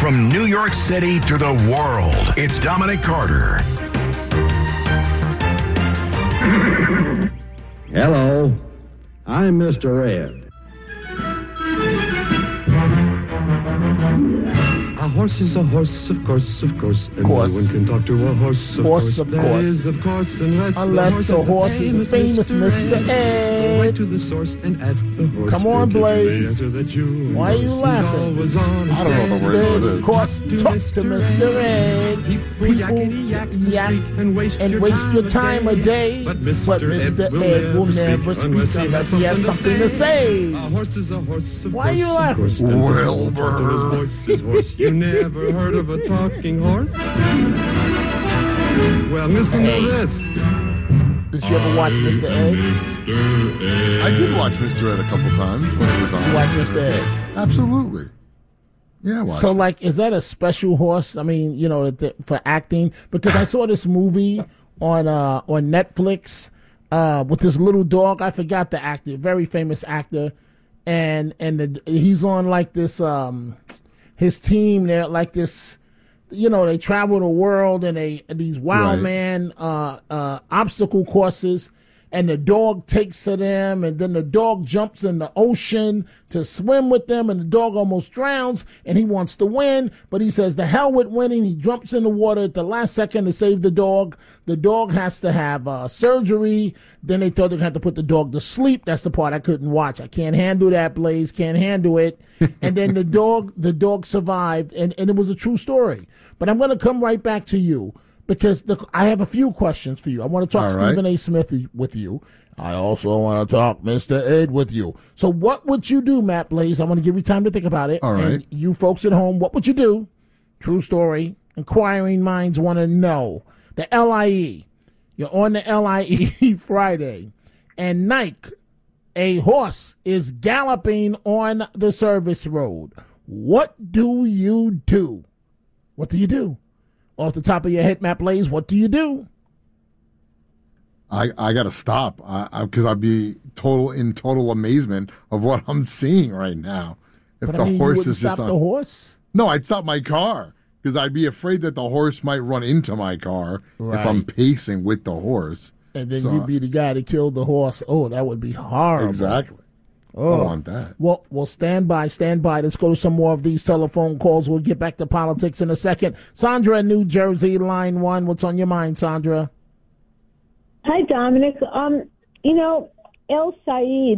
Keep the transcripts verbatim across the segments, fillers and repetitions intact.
From New York City to the world, it's Dominic Carter. Hello, I'm Mister Ed. A horse is a horse, of course, of course. And course. no one can talk to a horse, of Horse, course. of That course. is, of course, unless, Unless the horse the is famous Mister Ed. Go right to the source and ask the horse. Come on, for Blaze. the answer that you Why are you know. He's laughing? always on his I don't know the words stand. to this. Of course, talk to Mister Ed. People yakety yak in the yak street and waste, and your, waste time your time a day. But Mister But Mister Ed will never speak unless he has something to say. A horse is a horse, of Why are you course, of laughing? course. And Wilbur. his voice is horse. You never heard of a talking horse? Well, listen Hey. to this. Did you ever watch Mister Ed? I did watch Mister Ed a couple times when it was on. You watch Mister Ed? Absolutely. Yeah, I watched So, it. like, is that a special horse? I mean, you know, that- for acting? Because I saw this movie on uh, on Netflix uh, with this little dog. I forgot the actor, very famous actor, and and the, he's on like this. Um, his team, they're like this. You know, they travel the world and they these wild Right. man uh, uh, obstacle courses, and the dog takes to them, and then the dog jumps in the ocean to swim with them, and the dog almost drowns, and he wants to win, but he says the hell with winning. He jumps in the water at the last second to save the dog. The dog has to have uh, surgery. Then they thought they had to put the dog to sleep. That's the part I couldn't watch. I can't handle that, Blaze. Can't handle it. And then the dog, the dog survived, and, and it was a true story. But I'm going to come right back to you because the, I have a few questions for you. I want to talk All right. Stephen A. Smith with you. I also want to talk Mister Ed with you. So what would you do, Matt Blaze? I want to give you time to think about it. All right. And you folks at home, what would you do? True story. Inquiring minds want to know. The L I E. You're on the L I E Friday. And Nike, a horse, is galloping on the service road. What do you do? What do you do? Off the top of your head, Matt Blaze, what do you do? I, I got to stop because I'd be total in total amazement of what I'm seeing right now. If But the I mean, horse you wouldn't is just stop on, the horse? no, I'd stop my car because I'd be afraid that the horse might run into my car if I'm Right. pacing with the horse. And then So- you'd be the guy that killed the horse. Oh, that would be horrible. Exactly. I Oh. don't want that. Well, well, stand by, stand by. Let's go to some more of these telephone calls. We'll get back to politics in a second. Sandra in New Jersey, line one. What's on your mind, Sandra? Hi, Dominic. Um, you know, El Said,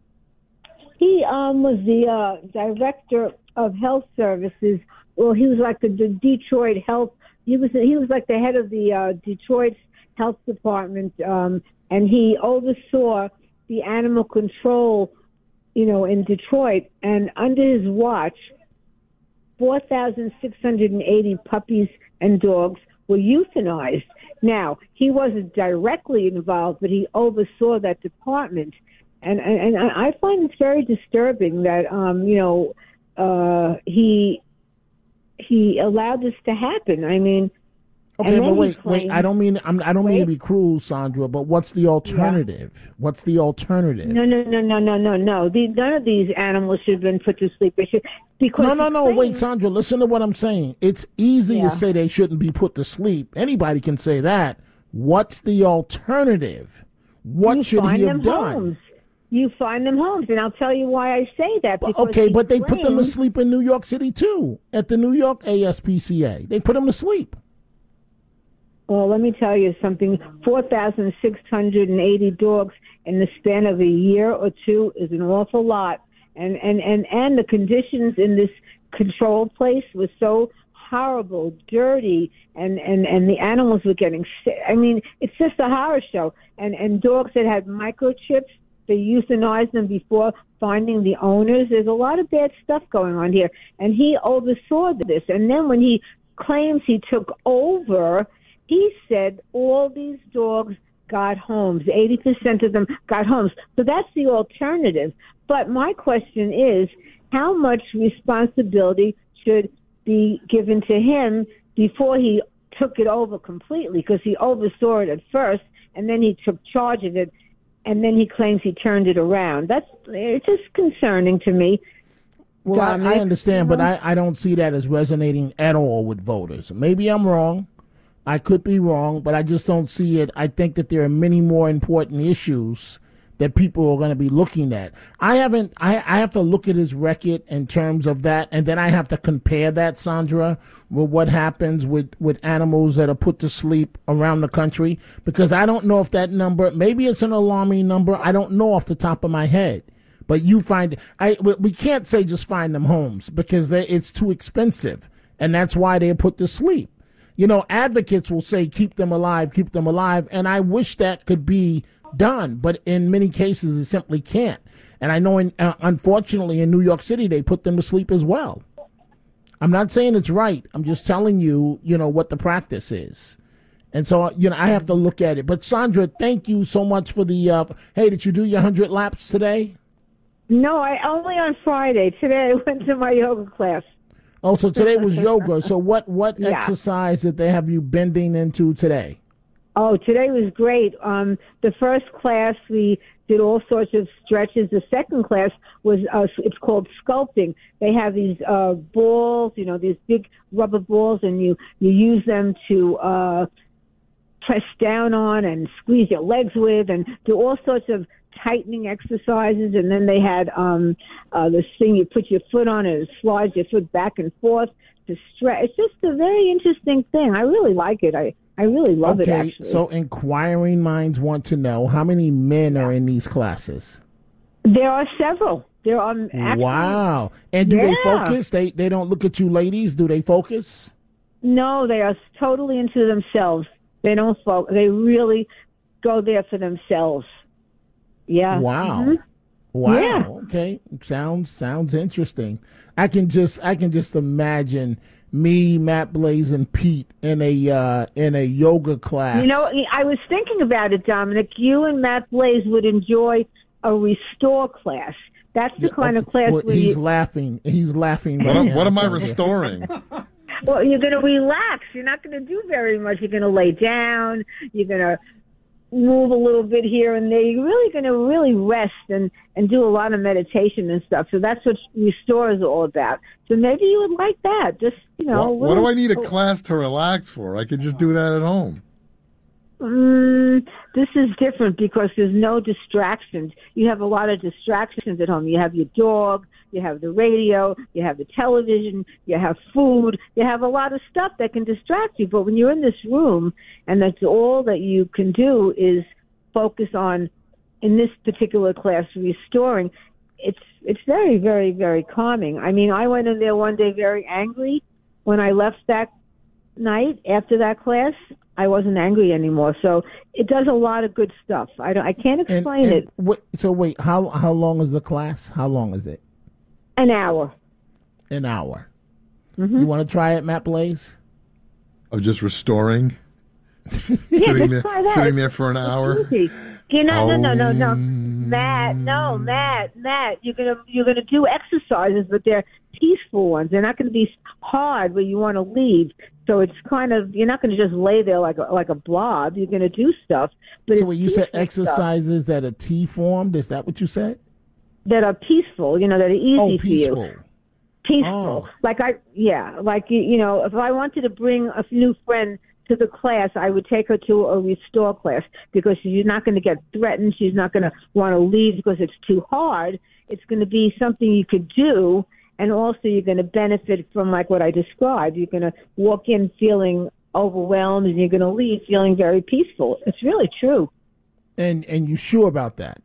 he um was the uh, director of health services. Well, he was like the, the Detroit health. He was he was like the head of the uh, Detroit health department, um, and he oversaw the animal control, you know, in Detroit. And under his watch, four thousand six hundred eighty puppies and dogs were euthanized. Now, he wasn't directly involved, but he oversaw that department. And and, and I find it very disturbing that, um, you know, uh, he he allowed this to happen. I mean, Okay, and then but he wait, wait. claimed- I don't mean I'm, I don't mean to Wait. be cruel, Sandra. But what's the alternative? What's the alternative? No, no, no, no, no, no, no. The, none of these animals should have been put to sleep. They should, because No, no, he no. Wait, claimed- Sandra, listen to what I'm saying. It's easy Yeah. to say they shouldn't be put to sleep. Anybody can say that. What's the alternative? What you should find he have them done? homes. You find them homes, and I'll tell you why I say that. But- Because okay, he but they put them to claimed- sleep in New York City too, at the New York A S P C A. They put them to sleep. Well, let me tell you something. four thousand six hundred eighty dogs in the span of a year or two is an awful lot. And, and, and, and the conditions in this control place were so horrible, dirty, and, and, and the animals were getting sick. I mean, it's just a horror show. And, and dogs that had microchips, they euthanized them before finding the owners. There's a lot of bad stuff going on here. And he oversaw this. And then when he claims he took over, he said all these dogs got homes. eighty percent of them got homes. So that's the alternative. But my question is, how much responsibility should be given to him before he took it over completely? Because he oversaw it at first, and then he took charge of it, and then he claims he turned it around. That's it's just concerning to me. Well, I, I Dominic, understand, you but know? I, I don't see that as resonating at all with voters. Maybe I'm wrong. I could be wrong, but I just don't see it. I think that there are many more important issues that people are going to be looking at. I haven't, I, I have to look at his record in terms of that, and then I have to compare that, Sandra, with what happens with, with animals that are put to sleep around the country, because I don't know if that number, maybe it's an alarming number. I don't know off the top of my head. But you find, I, we can't say just find them homes because they, it's too expensive, and that's why they're put to sleep. You know, advocates will say, keep them alive, keep them alive. And I wish that could be done. But in many cases, it simply can't. And I know, in, uh, unfortunately, in New York City, they put them to sleep as well. I'm not saying it's right. I'm just telling you, you know, what the practice is. And so, you know, I have to look at it. But, Sandra, thank you so much for the, uh, hey, did you do your one hundred laps today? No, I only on Friday. Today I went to my yoga class. Oh, so today was yoga. So what, what Yeah. exercise did they have you bending into today? Oh, today was great. Um, the first class we did all sorts of stretches. The second class was uh, it's called sculpting. They have these uh, balls, you know, these big rubber balls, and you you use them to uh, press down on and squeeze your legs with, and do all sorts of tightening exercises. And then they had um, uh, this thing you put your foot on and it slides your foot back and forth to stretch. It's just a very interesting thing. I really like it. I, I really love okay, it, actually. So inquiring minds want to know how many men are in these classes. There are several. There are actually, Wow. And do they Yeah. focus? They they don't look at you ladies. Do they focus? No, they are totally into themselves. They don't focus. They really go there for themselves. Yeah. Wow. Mhm. Wow. Yeah. Okay. Sounds sounds interesting. I can just I can just imagine me, Matt Blaze, and Pete in a uh, in a yoga class. You know, I was thinking about it, Dominic. You and Matt Blaze would enjoy a restore class. That's the kind of class Well, where he's you, laughing. He's laughing. Right What, am- now, what am I Sandra. restoring? well, you're going to relax. You're not going to do very much. You're going to lay down. You're going to move a little bit here and there. You're really going to really rest and, and do a lot of meditation and stuff. So that's what Restore is all about. So maybe you would like that. Just, you know. What, a what do little- I need a class to relax for? I could just do that at home. Mm, this is different because there's no distractions. You have a lot of distractions at home. You have your dog, you have the radio, you have the television, you have food, you have a lot of stuff that can distract you. But when you're in this room and that's all that you can do is focus on, in this particular class, restoring, it's it's very, very, very calming. I mean, I went in there one day very angry. When I left that night after that class, I wasn't angry anymore. So it does a lot of good stuff. I, don't, I can't And, explain and it. what, so wait, how how long is the class? How long is it? An hour. An hour. Mm-hmm. You want to try it, Matt Blaze? Of just restoring, Yeah, sitting just there, try that. sitting there for an hour. Easy. You know, no, no, no, no, Um, Matt, no, Matt, Matt. You're gonna you're gonna do exercises, but they're peaceful ones. They're not going to be hard where you want to leave. So it's kind of you're not going to just lay there like a, like a blob. You're going to do stuff. But So it's when you said peaceful stuff exercises that are T formed, is that what you said? that are peaceful, you know, that are easy Oh, for you. peaceful. Peaceful. Oh. Like I, yeah, like, you, you know, if I wanted to bring a new friend to the class, I would take her to a restore class because she's not going to get threatened. She's not going to want to leave because it's too hard. It's going to be something you could do. And also you're going to benefit from like what I described. You're going to walk in feeling overwhelmed and you're going to leave feeling very peaceful. It's really true. And and you sure about that?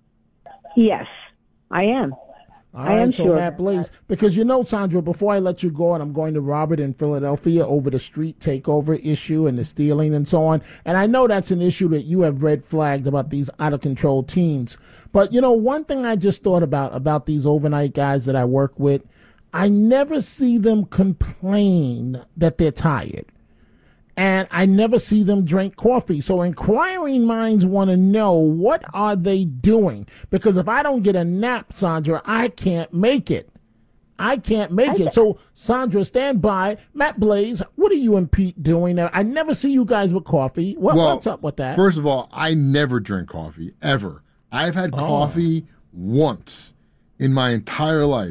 Yes, I am. All I right, am so sure Matt about Blaze, because you know, Sandra, before I let you go, and I'm going to Robert in Philadelphia over the street takeover issue and the stealing and so on. And I know that's an issue that you have red flagged about these out of control teens. But you know, one thing I just thought about about these overnight guys that I work with, I never see them complain that they're tired. And I never see them drink coffee. So inquiring minds want to know, what are they doing? Because if I don't get a nap, Sandra, I can't make it. I can't make it. So, Sandra, stand by. Matt Blaze, what are you and Pete doing? I never see you guys with coffee. What, Well, what's up with that? First of all, I never drink coffee, ever. I've had Oh. coffee once in my entire life.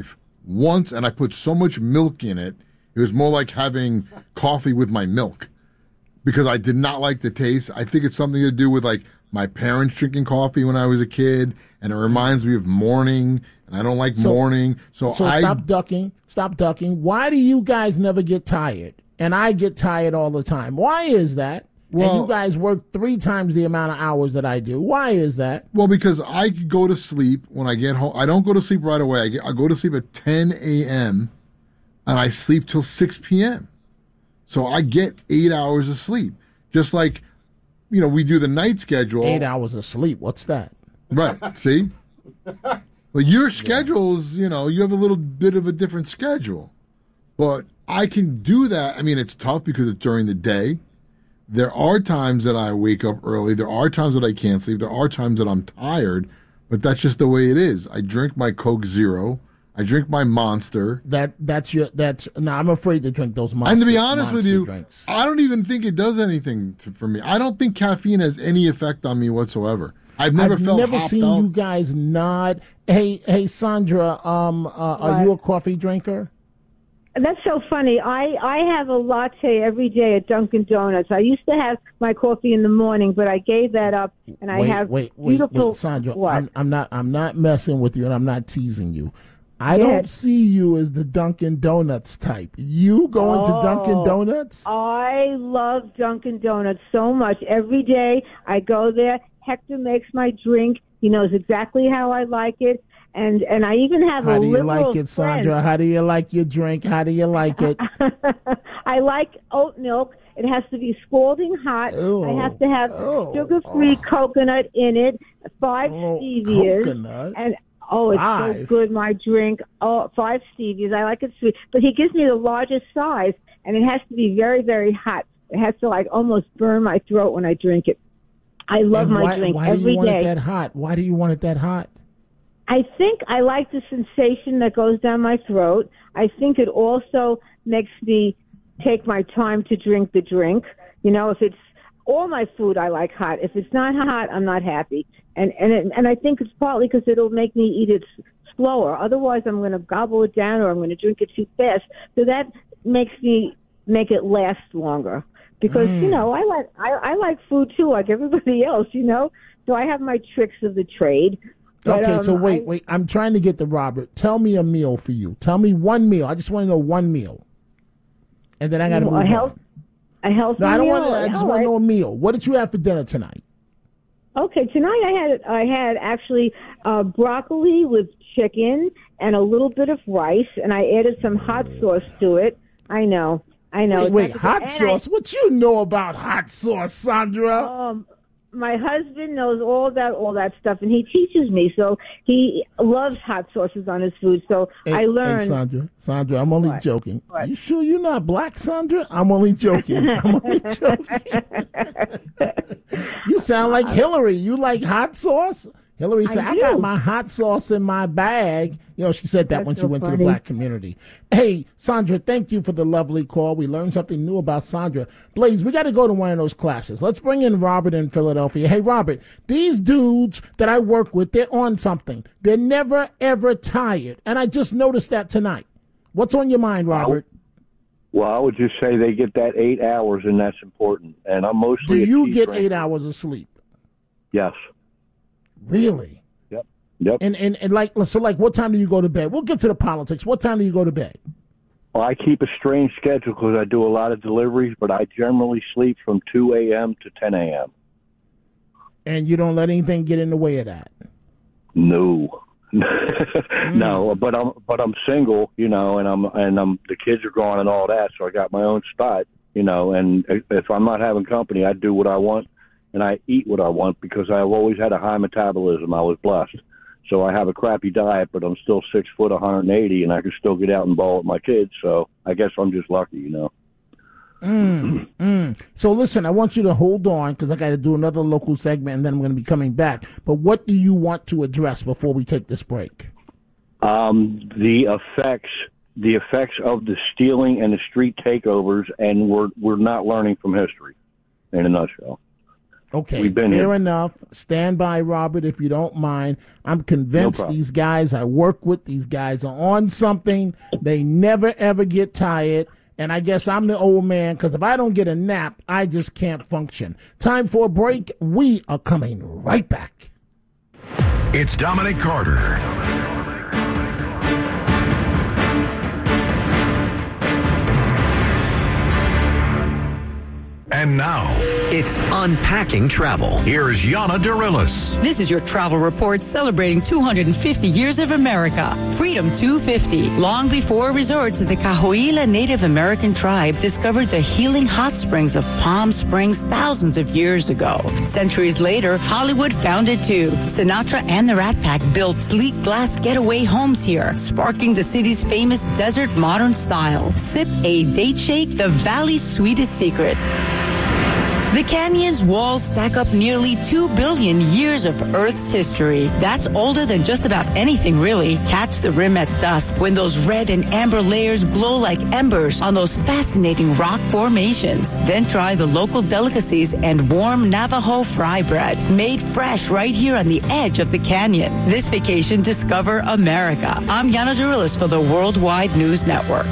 once, and I put so much milk in it. It was more like having coffee with my milk because I did not like the taste. I think it's something to do with like my parents drinking coffee when I was a kid, and it reminds me of morning, and I don't like So- morning. So, So I stop ducking. Stop ducking. Why do you guys never get tired? And I get tired all the time. Why is that? Well- and you guys work three times the amount of hours that I do. Why is that? well because I go to sleep when I get home. I don't go to sleep right away. I, get, I go to sleep at ten a.m. and I sleep till six p.m. So I get eight hours of sleep. Just like, you know, we do the night schedule. Eight hours of sleep. What's that? Right. See? Well, your schedule's, you know, you have a little bit of a different schedule. But I can do that. I mean, it's tough because it's during the day. There are times that I wake up early. There are times that I can't sleep. There are times that I'm tired. But that's just the way it is. I drink my Coke Zero. I drink my Monster. That that's your that's. No, I'm afraid to drink those monster. And to be honest with monster you, drinks. I don't even think it does anything to, for me. I don't think caffeine has any effect on me whatsoever. I've never I've felt never hopped seen out. you guys nod. Hey, hey, Sandra, um, uh, are you a coffee drinker? That's so funny. I, I have a latte every day at Dunkin' Donuts. I used to have my coffee in the morning, but I gave that up, and I wait, have wait, wait, beautiful. wait, Sandra. What? I'm, I'm not. I'm not messing with you, and I'm not teasing you. I Go don't ahead. see you as the Dunkin' Donuts type. You going to Dunkin' Oh. Donuts? I love Dunkin' Donuts so much. Every day I go there. Hector makes my drink. He knows exactly how I like it. And and I even have How a do you liberal like it, Sandra? friend. How do you like your drink? How do you like it? I like oat milk. It has to be scalding hot. Ew. I have to have Oh. sugar-free coconut in it, five Oh, stevias. coconut? And oh, it's Five? so good, my drink. Oh, five stevias. I like it sweet. But he gives me the largest size, and it has to be very, very hot. It has to, like, almost burn my throat when I drink it. I love And my why, drink why do every you want day. it that hot? Why do you want it that hot? I think I like the sensation that goes down my throat. I think it also makes me take my time to drink the drink. You know, if it's all my food, I like hot. If it's not hot, I'm not happy. And and it, and I think it's partly because it'll make me eat it s- slower. Otherwise, I'm going to gobble it down or I'm going to drink it too fast. So that makes me make it last longer. Because you know, I like I, I like food too, like everybody else. You know, so I have my tricks of the trade. But, Okay, um, so wait, I- wait. I'm trying to get to Robert. Tell me a meal for you. Tell me one meal. I just want to know one meal, and then I got to move a health, on. a healthy No, I don't meal. want. I just All want to right. know a meal. What did you have for dinner tonight? Okay, tonight I had I had actually uh, broccoli with chicken and a little bit of rice, and I added some hot sauce to it. I know, I know. Wait, It's wait not- hot and sauce. What you know about hot sauce, Sandra? I, um, my husband knows all that all that stuff, and he teaches me. So he loves hot sauces on his food. So Hey, I learned. Hey, Sandra, Sandra, I'm only What? joking. What? You sure you're not black, Sandra? I'm only joking. I'm only joking. You sound like Hillary. You like hot sauce? Hillary said, I, do. got my hot sauce in my bag. You know, she said that That's when she so went to the funny. black community. Hey, Sandra, thank you for the lovely call. We learned something new about Sandra. Blaze, we got to go to one of those classes. Let's bring in Robert in Philadelphia. Hey, Robert, these dudes that I work with, they're on something. They're never, ever tired. And I just noticed that tonight. What's on your mind, Robert? Well, I would just say they get that eight hours, and that's important. And I'm Do mostly a you tea get drinker. eight hours of sleep? Yes. Really? Yep. Yep. And, and and like so like what time do you go to bed? We'll get to the politics. What time do you go to bed? Well, I keep a strange schedule because I do a lot of deliveries, but I generally sleep from two a.m. to ten a.m. And you don't let anything get in the way of that. No. No, but I'm but I'm single, you know, and I'm and I'm the kids are gone and all that, so I got my own spot, you know, and if I'm not having company, I do what I want and I eat what I want because I've always had a high metabolism. I was blessed. So I have a crappy diet, but I'm still six foot, one hundred eighty, and I can still get out and ball with my kids. So I guess I'm just lucky, you know. Mm, mm. So listen, I want you to hold on because I got to do another local segment, and then I'm going to be coming back. But what do you want to address before we take this break? Um, the effects, the effects of the stealing and the street takeovers, and we're we're not learning from history, in a nutshell. Okay, We've been fair here. enough. Stand by, Robert, if you don't mind. I'm convinced No these guys I work with, these guys are on something. They never, ever get tired. And I guess I'm the old man, because if I don't get a nap, I just can't function. Time for a break. We are coming right back. It's Dominic Carter. And now, it's Unpacking Travel. here's Yana Darilis. This is your travel report celebrating two hundred fifty years of America. Freedom two fifty. Long before resorts, the Cahuilla Native American tribe discovered the healing hot springs of Palm Springs thousands of years ago. Centuries later, Hollywood found it too. Sinatra and the Rat Pack built sleek glass getaway homes here, sparking the city's famous desert modern style. Sip a date shake, the valley's sweetest secret. The canyon's walls stack up nearly two billion years of Earth's history. That's older than just about anything, really. Catch the rim at dusk when those red and amber layers glow like embers on those fascinating rock formations. Then try the local delicacies and warm Navajo fry bread, made fresh right here on the edge of the canyon. This vacation, discover America. I'm Yana Darilis for the Worldwide News Network.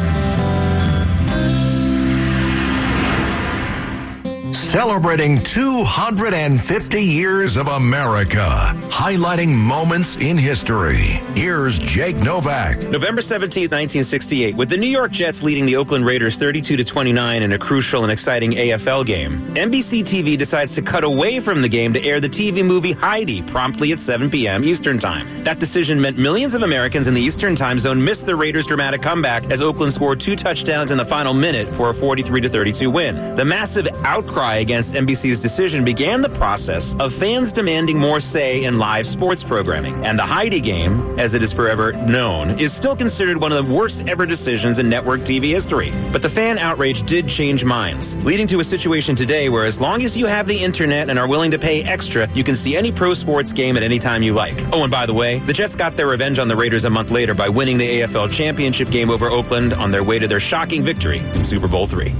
Celebrating two hundred fifty years of America, highlighting moments in history. Here's Jake Novak. November seventeenth, nineteen sixty-eight, with the New York Jets leading the Oakland Raiders thirty-two to twenty-nine in a crucial and exciting A F L game, N B C T V decides to cut away from the game to air the T V movie Heidi promptly at seven p.m. Eastern Time. That decision meant millions of Americans in the Eastern Time Zone missed the Raiders' dramatic comeback as Oakland scored two touchdowns in the final minute for a forty-three to thirty-two win. The massive outcry against N B C's decision began the process of fans demanding more say in live sports programming. And the Heidi game, as it is forever known, is still considered one of the worst ever decisions in network T V history. But the fan outrage did change minds, leading to a situation today where as long as you have the internet and are willing to pay extra, you can see any pro sports game at any time you like. Oh, and by the way, the Jets got their revenge on the Raiders a month later by winning the A F L championship game over Oakland on their way to their shocking victory in Super Bowl three.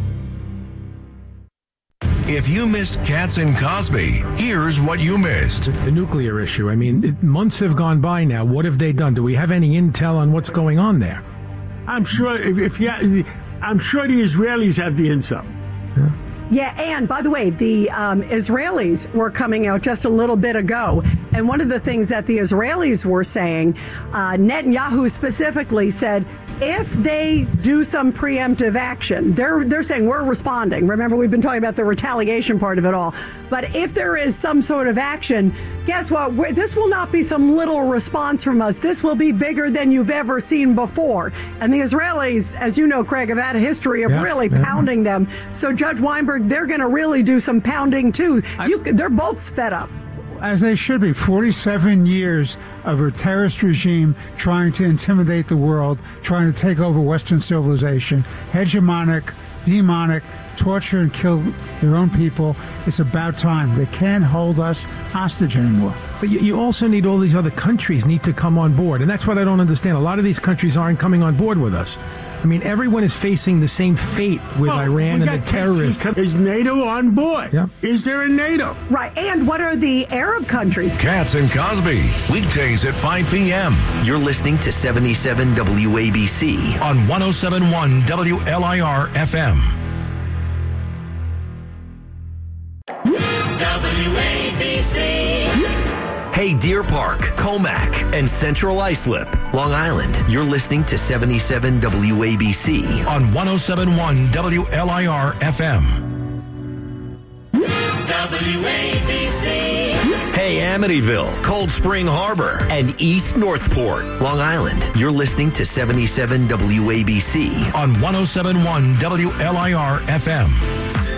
If you missed Katz and Cosby, here's what you missed. The nuclear issue. I mean, it, months have gone by now. What have they done? Do we have any intel on what's going on there? I'm sure if, if you, I'm sure the Israelis have the intel. Yeah. Yeah, and by the way, the um, Israelis were coming out just a little bit ago, and one of the things that the Israelis were saying, uh, Netanyahu specifically said, if they do some preemptive action, they're they're saying we're responding. Remember, we've been talking about the retaliation part of it all. But if there is some sort of action, guess what? We're, this will not be some little response from us. This will be bigger than you've ever seen before. And the Israelis, as you know, Craig, have had a history of yeah, really yeah. pounding them. So Judge Weinberg, they're going to really do some pounding too. You, they're both fed up. As they should be. forty-seven years of a terrorist regime trying to intimidate the world, trying to take over Western civilization, hegemonic, demonic, torture and kill their own people. It's about time. They can't hold us hostage anymore. But you, you also need all these other countries need to come on board. And that's what I don't understand. A lot of these countries aren't coming on board with us. I mean, everyone is facing the same fate with well, Iran and the terrorists. Is NATO on board? Yeah. Is there a NATO? Right. And what are the Arab countries? Katz and Cosby, weekdays at five p.m. You're listening to seventy-seven W A B C on one oh seven point one W L I R F M. W A B C. Hey, Deer Park, Comac, and Central Islip, Long Island. You're listening to seventy-seven W A B C on one oh seven point one W L I R F M. W A B C. Hey, Amityville, Cold Spring Harbor, and East Northport, Long Island. You're listening to seventy-seven W A B C on one oh seven point one W L I R F M.